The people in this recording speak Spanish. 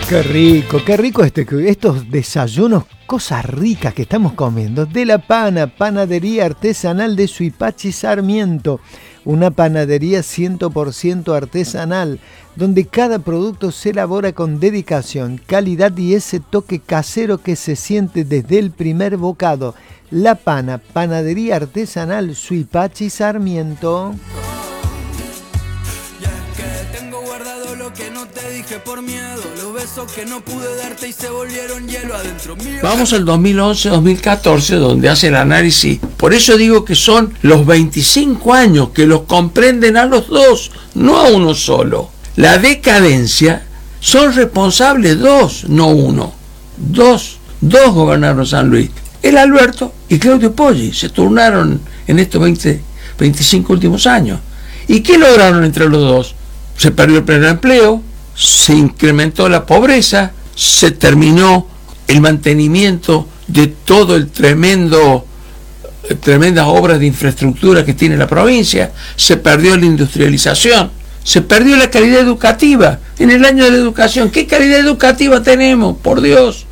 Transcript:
Qué rico estos desayunos, cosas ricas que estamos comiendo. De La Pana, panadería artesanal de Suipachi Sarmiento. Una panadería 100% artesanal, donde cada producto se elabora con dedicación, calidad y ese toque casero que se siente desde el primer bocado. La Pana, panadería artesanal Suipachi Sarmiento. Que no te dije por miedo, los besos que no pude darte y se volvieron hielo adentro mío. Vamos al 2011-2014, donde hace el análisis. Por eso digo que son los 25 años que los comprenden a los dos, no a uno solo. La decadencia son responsables dos, no uno. Dos gobernaron San Luis. El Alberto y Claudio Poggi se turnaron en estos 25 últimos años. ¿Y qué lograron entre los dos? Se perdió el pleno empleo, se incrementó la pobreza, se terminó el mantenimiento de todo el tremendas obras de infraestructura que tiene la provincia, se perdió la industrialización, se perdió la calidad educativa. En el año de la educación, ¿qué calidad educativa tenemos? Por Dios.